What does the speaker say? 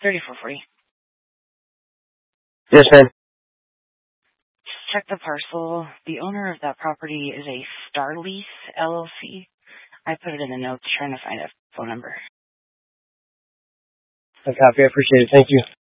3440. Yes, ma'am. Check the parcel. The owner of that property is a Star Lease LLC. I put it in the notes trying to find a phone number. I copy. I appreciate it. Thank you.